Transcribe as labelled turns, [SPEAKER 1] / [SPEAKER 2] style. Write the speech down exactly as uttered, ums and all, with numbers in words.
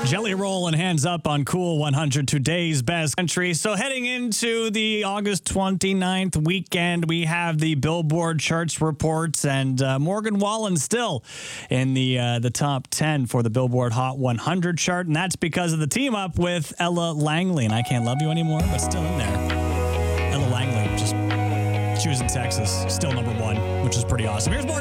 [SPEAKER 1] Jelly Roll and Hands Up on Cool one hundred, today's best country. So heading into the August twenty-ninth weekend, we have the Billboard charts reports, and uh, Morgan Wallen still in the uh, the top ten for the Billboard Hot one hundred chart, and that's because of the team up with Ella Langley. And I Can't Love You Anymore, but still in there. Ella Langley, just she was in Texas, still number one, which is pretty awesome. Here's more.